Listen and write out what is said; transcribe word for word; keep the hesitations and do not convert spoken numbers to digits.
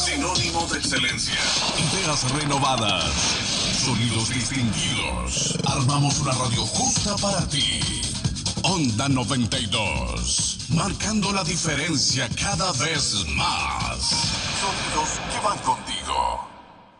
sinónimo de excelencia. Ideas renovadas, sonidos distinguidos. Armamos una radio justa para ti. Onda noventa y dos, marcando la diferencia cada vez más. Sonidos que van contigo.